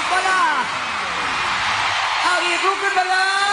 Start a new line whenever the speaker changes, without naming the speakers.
ก็ล่ะเอาอีกลุกขึ้นมาเลย